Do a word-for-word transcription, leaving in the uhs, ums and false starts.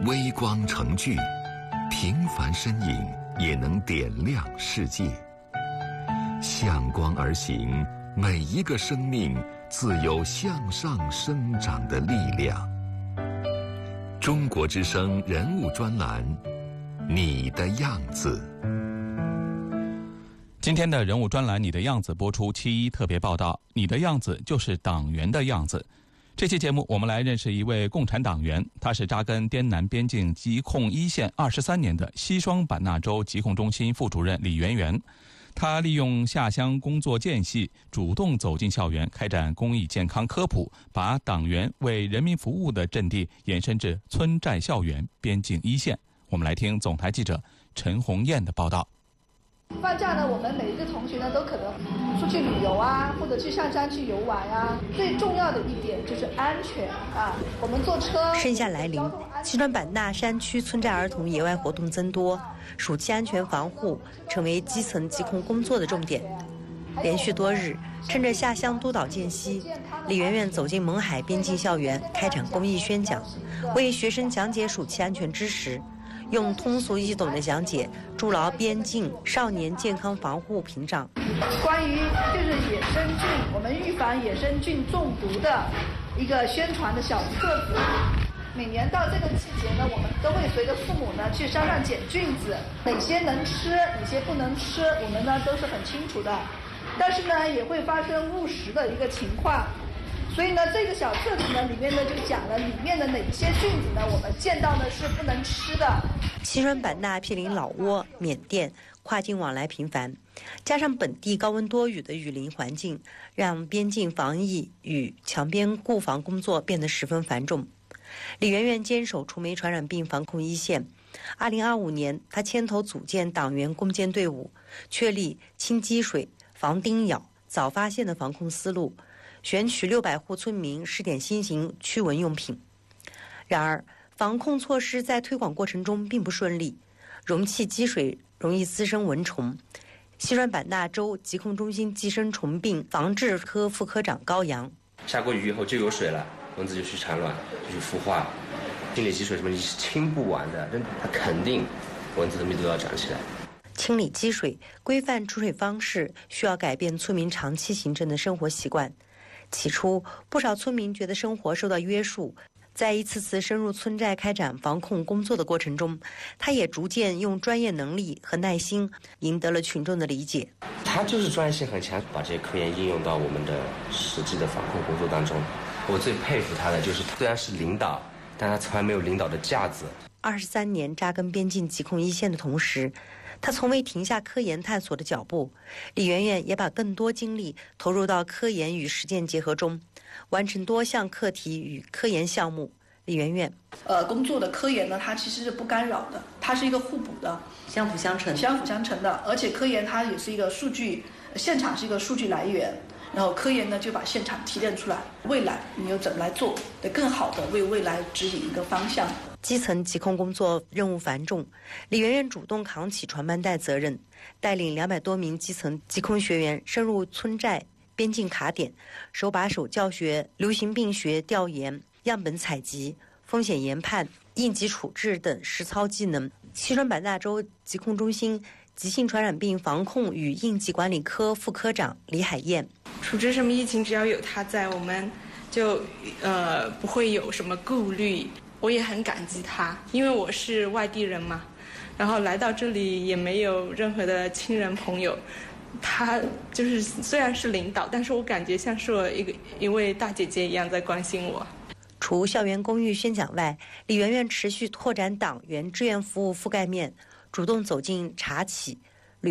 微光成炬，平凡身影也能点亮世界。向光而行，每一个生命自有向上生长的力量。中国之声人物专栏，你的样子。 今天的人物专栏《你的样子》播出七一特别报道，你的样子就是党员的样子。这期节目我们来认识一位共产党员，他是扎根滇南边境疾控一线二十三年的西双版纳州疾控中心副主任李媛媛。他利用下乡工作间隙，主动走进校园，开展公益健康科普，把党员为人民服务的阵地延伸至村寨校园、边境一线。我们来听总台记者陈红艳的报道。 放假呢，我们每一个同学呢都可能出去旅游啊，或者去上山去游玩啊。最重要的一点就是安全啊。我们坐车。 盛夏来临，西双版纳山区村寨儿童野外活动增多，暑期安全防护成为基层疾控工作的重点。连续多日，趁着下乡督导间隙，李媛媛走进勐海边境校园，开展公益宣讲，为学生讲解暑期安全知识。用通俗易懂的讲解，筑牢边境少年健康防护屏障。 关于就是野生菌，我们预防野生菌中毒的一个宣传的小册子。每年到这个季节呢，我们都会随着父母呢去山上捡菌子，哪些能吃，哪些不能吃，我们呢都是很清楚的。但是呢，也会发生误食的一个情况。所以呢，这个小册子呢，里面呢就讲了里面的哪一些菌子呢，我们见到呢是不能吃的。 西双版纳毗邻老挝、缅甸，跨境往来频繁，加上本地高温多雨的雨林环境，让边境防疫与墙边固防工作变得十分繁重。李媛媛坚守除霉传染病防控一线。二零二五年，她牵头组建党员攻坚队伍，确立清积水、防叮咬、早发现的防控思路。选取六百户村民试点新型驱蚊用品。然而，防控措施在推广过程中并不顺利，容器积水容易滋生蚊虫。西双版纳州疾控中心寄生虫病防治科副科长高阳： 下过雨以后就有水了，蚊子就去产卵，就去孵化。清理积水什么你是清不完的，它肯定蚊子的密度要长起来。 清理积水、规范出水方式，需要改变村民长期形成的生活习惯。起初，不少村民觉得生活受到约束，在一次次深入村寨开展防控工作的过程中，他也逐渐用专业能力和耐心赢得了群众的理解。 他就是专业性很强，把这些科研应用到我们的实际的防控工作当中。我最佩服他的就是，虽然是领导，但他从来没有领导的架子。 二十三年扎根边境疾控一线的同时，他从未停下科研探索的脚步。李媛媛也把更多精力投入到科研与实践结合中，完成多项课题与科研项目。李媛媛， 呃，工作的科研呢，它其实是不干扰的，它是一个互补的， 相辅相成， 相辅相成的。而且科研它也是一个数据，现场是一个数据来源，然后科研呢就把现场提炼出来，未来你又怎么来做，得更好的为未来指引一个方向。 基层疾控工作任务繁重，李媛媛主动扛起传班带责任，带领两百多名基层疾控学员深入村寨、边境卡点，手把手教学流行病学调研、样本采集、风险研判、应急处置等实操技能。西双版纳州疾控中心急性传染病防控与应急管理科副科长李海燕： 处置什么疫情，只要有他在，我们就呃不会有什么顾虑。我也很感激他，因为我是外地人嘛，然后来到这里也没有任何的亲人朋友。他就是虽然是领导，但是我感觉像是我一个一位大姐姐一样在关心我。 除校园公益宣讲外，李媛媛持续拓展党员志愿服务覆盖面，主动走进查企、